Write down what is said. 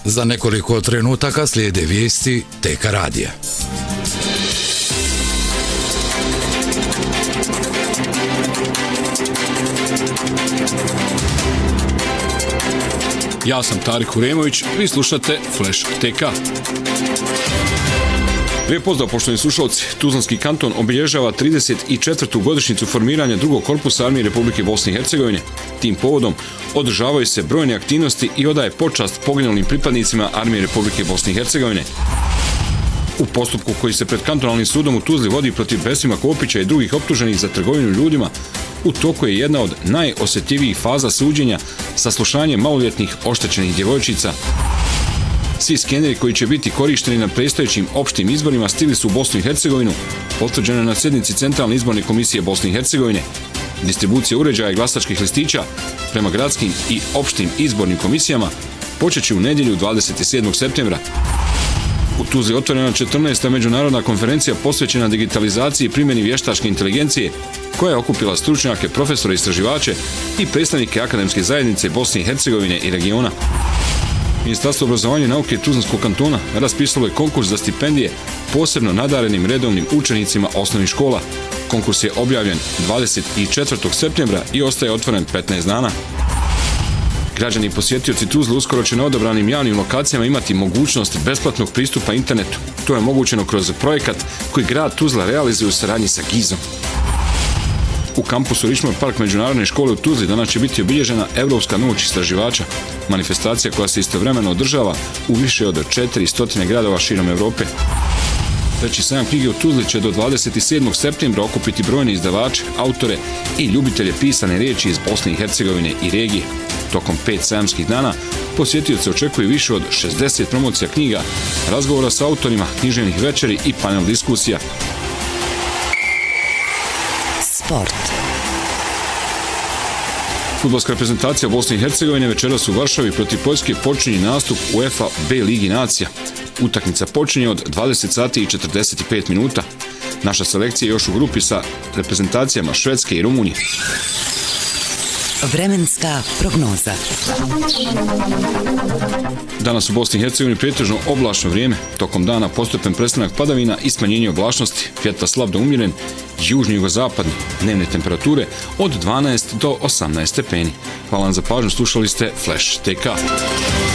Za nekoliko trenutaka slijede vijesti TK radija. Ja sam Tarik Huremović, vi slušate Flash TK. Lijep pozdrav, poštovani slušalci. Tuzlanski kanton obilježava 34. godišnjicu formiranja drugog korpusa Armije Republike Bosne i Hercegovine. Tim povodom održavaju se brojne aktivnosti i odaje počast poginulim pripadnicima Armije Republike Bosne i Hercegovine. U postupku koji se pred kantonalnim sudom u Tuzli vodi protiv Besima Kopića i drugih optuženih za trgovinu ljudima, u toku je jedna od najosjetljivijih faza suđenja saslušanje maloljetnih oštećenih djevojčica. Svi skeneri koji će biti korišteni na predstojećim opštim izborima stigli su u Bosnu i Hercegovinu, potvrđeno je na sjednici Centralne izborne komisije Bosne i Hercegovine. Distribucija uređaja i glasačkih listića prema gradskim i opštim izbornim komisijama počeće u nedjelju 27. septembra. U Tuzli otvorena 14. međunarodna konferencija posvećena digitalizaciji i primjeni vještačke inteligencije, koja je okupila stručnjake, profesore, istraživače i predstavnike akademske zajednice Bosne i Hercegovine i regiona. Ministarstvo obrazovanja i nauke Tuzlanskog kantona raspisalo je konkurs za stipendije posebno nadarenim redovnim učenicima osnovnih škola. Konkurs je objavljen 24. septembra i ostaje otvoren 15 dana. Građani i posjetioci Tuzle uskoro će na odabranim javnim lokacijama imati mogućnost besplatnog pristupa internetu. To je omogućeno kroz projekat koji grad Tuzla realizuje u saradnji sa GIZ-om. U kampusu Richmond Park međunarodne škole u Tuzli danas će biti obilježena Evropska noć istraživača, manifestacija koja se istovremeno održava u više od 400 gradova širom Evrope. Treći sajam knjige u Tuzli će do 27. septembra okupiti brojne izdavače, autore i ljubitelje pisane riječi iz Bosne i Hercegovine i regije. Tokom 5 sajamskih dana posjetioce očekuje više od 60 promocija knjiga, razgovora sa autorima, književnih večeri i panel diskusija. Sport. Fudbalska reprezentacija Bosne i Hercegovine večeras u Varšavi protiv Poljske počinje nastup UEFA B Ligi nacija. Utakmica počinje od 20 sati i 45 minuta. Naša selekcija je još u grupi sa reprezentacijama Švedske i Rumunije. Vremenska prognoza. Danas u Bosni i Hercegovini pretežno oblačno vrijeme. Tokom dana postepen prestanak padavina i smanjenje oblačnosti. Vjetar slab do umjeren, južni jugozapadni. Dnevne temperature od 12 do 18 stepeni. Hvala vam za pažnju, slušali ste Flash TK.